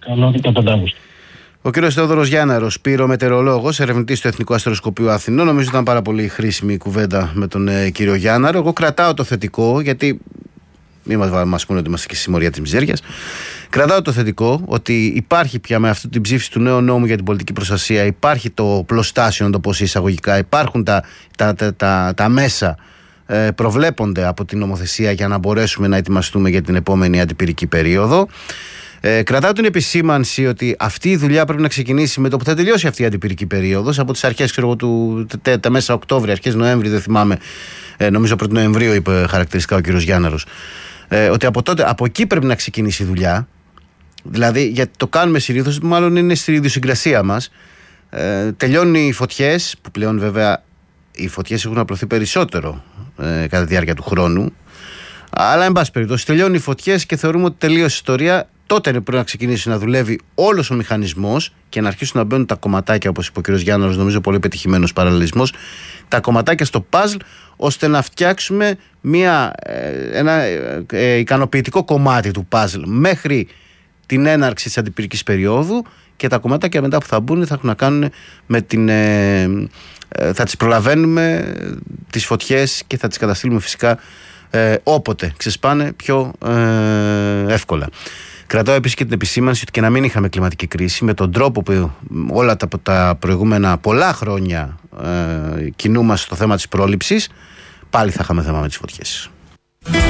Καλό 15 Αύγουστο. Ο κύριος Θεόδωρος Γιάνναρος, πυρομετεωρολόγος, ερευνητής του Εθνικού Αστεροσκοπείου Αθηνών. Νομίζω ήταν πάρα πολύ χρήσιμη η κουβέντα με τον κύριο Γιάνναρο. Εγώ κρατάω το θετικό, γιατί μην μας πούνε ότι είμαστε και στη συμμορία της μιζέριας. Κρατάω το θετικό ότι υπάρχει πια με αυτή την ψήφιση του νέου νόμου για την πολιτική προστασία, υπάρχει το πλωστάσιο, να το πω εισαγωγικά, υπάρχουν τα μέσα. Προβλέπονται από την νομοθεσία για να μπορέσουμε να ετοιμαστούμε για την επόμενη αντιπυρική περίοδο. Κρατάω την επισήμανση ότι αυτή η δουλειά πρέπει να ξεκινήσει με το που θα τελειώσει αυτή η αντιπυρική περίοδος, από τις αρχές τα μέσα Οκτώβρη, αρχές Νοέμβρη, δεν θυμάμαι, νομίζω 1 Νοεμβρίου είπε χαρακτηριστικά ο κύριος Γιάνναρος, ότι από εκεί πρέπει να ξεκινήσει η δουλειά. Δηλαδή, γιατί το κάνουμε συνήθως, μάλλον είναι στη ιδιοσυγκρασία μας. Τελειώνουν οι φωτιές, που πλέον βέβαια οι φωτιές έχουν απλωθεί περισσότερο κατά τη διάρκεια του χρόνου. Αλλά, εν πάση περιπτώσει, τελειώνουν οι φωτιές και θεωρούμε ότι τελείωσε η ιστορία. Τότε πρέπει να ξεκινήσει να δουλεύει όλος ο μηχανισμός και να αρχίσουν να μπαίνουν τα κομματάκια, όπως είπε ο κ. Γιάνναρος, νομίζω πολύ πετυχημένος παραλληλισμός, τα κομματάκια στο παζλ, ώστε να φτιάξουμε ένα ικανοποιητικό κομμάτι του παζλ μέχρι την έναρξη της αντιπυρικής περίοδου, και τα κομματάκια μετά που θα μπουν θα έχουν να κάνουν με θα τις προλαβαίνουμε τις φωτιές και θα τις καταστήλουμε φυσικά όποτε ξεσπάνε πιο εύκολα. Κρατάω επίσης και την επισήμανση ότι και να μην είχαμε κλιματική κρίση, με τον τρόπο που όλα τα προηγούμενα πολλά χρόνια κινούμαστε στο θέμα της πρόληψης, πάλι θα είχαμε θέμα με τις φωτιές.